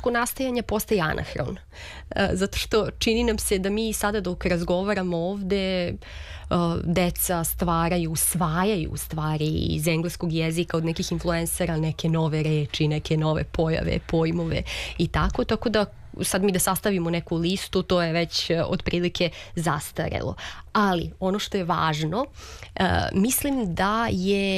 trenutku nastajanja postaje anahron. Zato što čini nam se da mi sada dok razgovaramo ovde deca usvajaju stvari iz engleskog jezika od nekih influencera, neke nove reči, neke nove pojave, pojmove i tako da sad mi da sastavimo neku listu, to je već otprilike zastarelo. Ali ono što je važno, mislim da je